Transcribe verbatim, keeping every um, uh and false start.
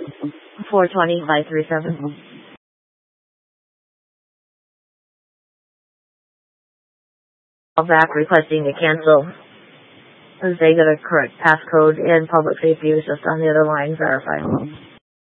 four twenty by three seven. Call back requesting to cancel. They got a correct passcode and public safety was just on the other line verifying.